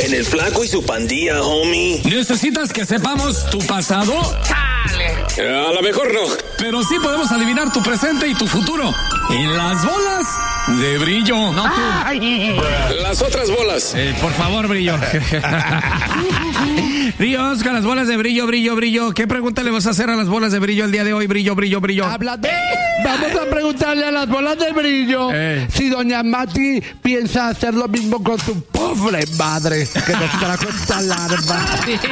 en el Flaco y su pandilla, homie. ¿Necesitas que sepamos tu pasado? A lo mejor no. Pero sí podemos adivinar tu presente y tu futuro. En las bolas de Brillo. No tú. Las otras bolas. Por favor, Brillo. Brillo, vamos con las bolas de Brillo, Brillo, Brillo. ¿Qué pregunta le vas a hacer a las bolas de Brillo el día de hoy? Brillo, Brillo, Brillo. Vamos a preguntarle a las bolas de Brillo si doña Mati piensa hacer lo mismo con su pobre madre que nos trajo esta larva.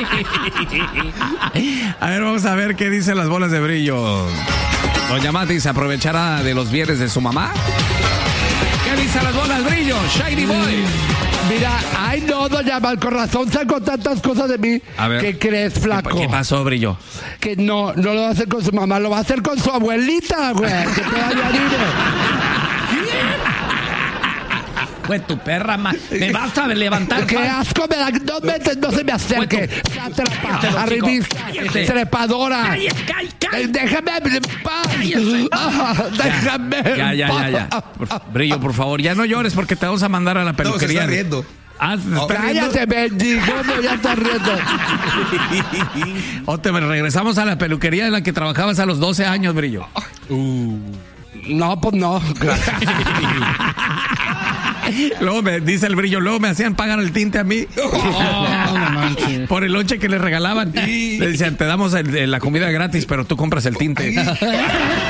A ver, vamos a ver qué dicen las bolas de Brillo. Doña Mati se aprovechará de los bienes de su mamá. ¿Qué dicen las bolas, Brillo? Shiny Boy. Mira, ay no, doña Mal, con razón sacó tantas cosas de mí. A ver, ¿qué crees, flaco? ¿Qué pasó, Brillo? Que no lo va a hacer con su mamá, lo va a hacer con su abuelita, güey. Que todavía vive. Pues tu perra, me vas a levantar. ¡Qué asco me da! No se me acerque. Sátrapa, arribista, trepadora. Déjame en paz. Déjame. Ya. Brillo, por favor, ya no llores porque te vamos a mandar a la peluquería. No, se está riendo. Cállate, mendigo, ya estás riendo. O te regresamos a la peluquería en la que trabajabas a los 12 años, Brillo. No, pues no. Gracias. Luego dice el Brillo, luego me hacían pagar el tinte a mí. Por el lonche que le regalaban. Le decían, te damos la comida gratis, pero tú compras el tinte.